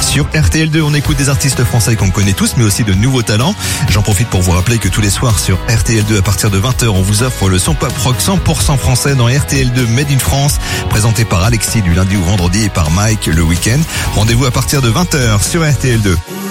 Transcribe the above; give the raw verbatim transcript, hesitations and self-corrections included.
Sur R T L deux, on écoute des artistes français qu'on connaît tous, mais aussi de nouveaux talents. J'en profite pour vous rappeler que tous les soirs sur R T L deux, à partir de vingt heures, on vous offre le son pop rock cent pour cent français dans R T L deux Made in France, présenté par Alexis du lundi au vendredi et par Mike le week-end. Rendez-vous à partir de vingt heures sur R T L deux.